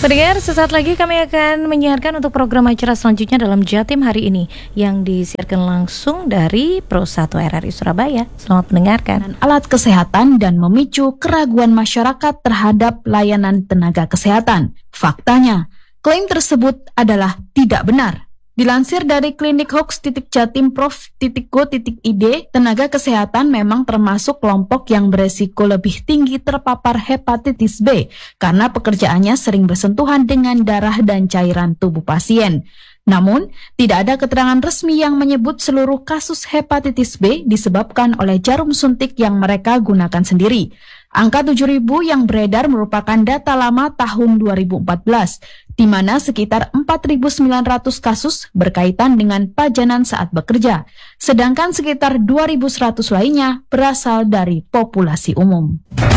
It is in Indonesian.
Pendengar, sesaat lagi kami akan menyiarkan untuk program acara selanjutnya dalam Jatim hari ini yang disiarkan langsung dari Pro 1 RRI Surabaya. Selamat mendengarkan. Alat kesehatan dan memicu keraguan masyarakat terhadap layanan tenaga kesehatan. Faktanya, klaim tersebut adalah tidak benar. Dilansir dari klinikhoax.jatimprof.go.id, tenaga kesehatan memang termasuk kelompok yang beresiko lebih tinggi terpapar hepatitis B karena pekerjaannya sering bersentuhan dengan darah dan cairan tubuh pasien. Namun, tidak ada keterangan resmi yang menyebut seluruh kasus hepatitis B disebabkan oleh jarum suntik yang mereka gunakan sendiri. Angka 7.000 yang beredar merupakan data lama tahun 2014, di mana sekitar 4.900 kasus berkaitan dengan pajanan saat bekerja, sedangkan sekitar 2.100 lainnya berasal dari populasi umum.